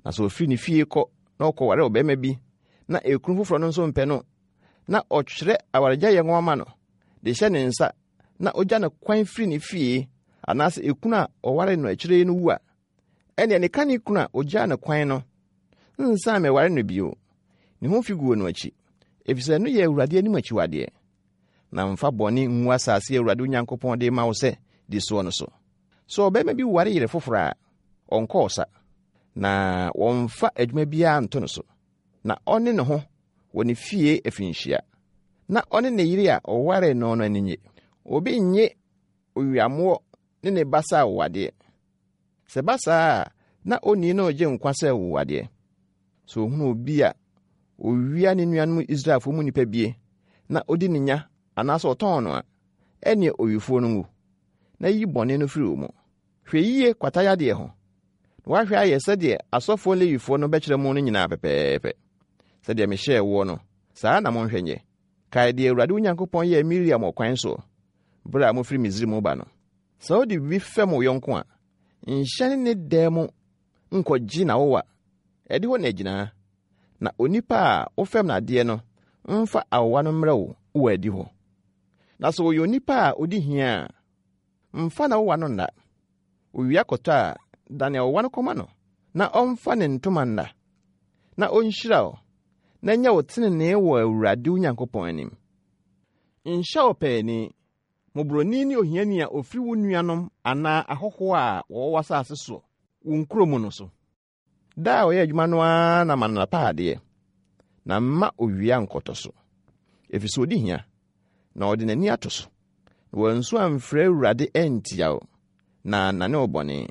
na so ofiri ne fie kɔ na ɔkɔware ɔbɛma bi na ekunu foforo no nso mpɛ no na ɔkyerɛ awaregya yɛ nwoma no de hyɛ ne nsa na ogya ne kwan firi ne fie anaasɛ ekunu a ɔware no akyire no wu a ɛne ne ka ne kunu a ogya ne kwan no nsa me ware no bio ne ho figuo no akyi efisɛ no yɛ Awurade anim akyiwadeɛ na mfa bɔne nwu asase Awurade Onyankopɔn de ma wo sɛ di soɔ no so ɔbɛma bi ware yere foforo a ɔnkɔ ɔsa na wɔmfa adwuma biara nto no so na ɔne ne ho wɔ ne fie afinhyia na ɔne ne yere a ɔware no no aninye obi nye owiamoɔ ne ne basa wadeɛ sɛ basa na oni no gye nkwa sɛ wadeɛ so hunu obi a owia ne nuanom Israelfo mu nipa bie na odi ne nya anaasɛ ɔtɔn no a ɛne owifo no ngu na yi bɔne no firi mu hwɛ yie kwataya deɛ ho wahwɛ ayɛ sɛdeɛ asɔfo lewifo no bɛkyerɛ mu no nyinaa pɛpɛɛpɛ sɛdeɛ mehyɛɛ wo no saa na monhwɛ nyɛ kae deɛ Awurade Onyankopɔn yɛ Miriam ɔkwan so bere a mofiri Misraim ba no sɛ wode bibi fɛm wo yɔnko a nhyɛne ne dɛm mu nkɔgye na wowa ɛde hɔ na agyina na onipa a wofɛm na adeɛ no mfa awowa no mmerɛ wo wɔ adi hɔ na sɛ woyɛ onipa a odi hia a mfa na wowa no nna owia kɔtɔ a dane awowa no kɔma no na ɔmfa ne ntoma nna na ɔnhyira wo na nya wo tenenee wɔ Awurade Onyankopɔn anim nhyɛ wo pɛɛni mobroni ne ohiani a ofiri wo nuanom anaa ahɔho a wɔwɔ asase so wo nkromu no so da a ɔyɛ adwuma no a na manapa adeɛ na mma owia nkɔtɔ so efisɛ odi hia na ɔde n'ani ato so na wansu amfrɛ Awurade antia wo na nane wo bɔne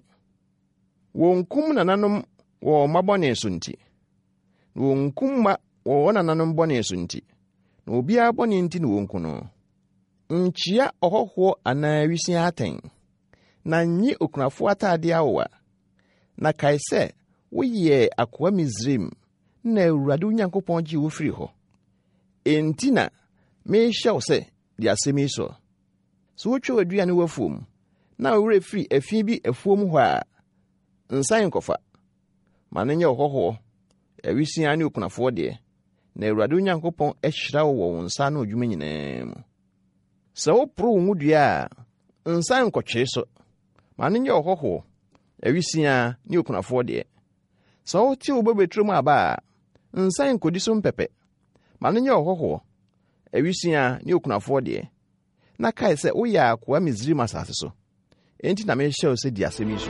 wonkum nananom wɔ mabɔne so nti na wonkum ma wɔ nananom bɔne so nti na obiara bɔne nti na wonku no nkyia ɔhɔhoɔ anaa wisia atɛn na nyi okunafo atade awowa na kae sɛ woyɛ akoa Misraim na Awurade Onyankopɔn gye wo firi hɔ enti na mehyɛ wo sɛ de asɛm yi so sɛ wotwa w'aduane w'afuom na wowura firi afi bi afuom hɔ a nsan nkɔfa ma no nyɛ ɔhɔhoɔ awisia ne okunafoɔ deɛ na Awurade Onyankopɔn ahyira wo wɔ wo nsa no adwuma nyinaa mu sɛ woporo wo ngudua a nsan nkɔtwee so ma no nyɛ ɔhɔhoɔ awisia ne okunafoɔ deɛ sɛ wote wo bɛbɛturo mu aba a nsan nkɔdi so mpɛpɛ ma no nyɛ ɔhɔhoɔ awisia ne okunafoɔ deɛ na kae sɛ woyɛ akoa Misraim asase so enti na mehyɛ wo sɛ di asɛm yi so